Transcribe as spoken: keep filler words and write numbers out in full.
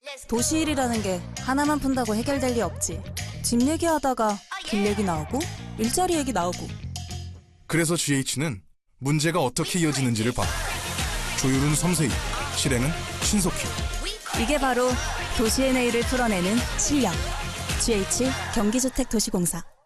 도시일이라는 게 하나만 푼다고 해결될 리 없지. 집 얘기하다가 길 얘기 나오고 일자리 얘기 나오고. 그래서 지에이치는 문제가 어떻게 이어지는지를 봐. 조율은 섬세히, 실행은 신속히. 이게 바로 도시의 내일을 풀어내는 실력. 지에이치 경기주택도시공사.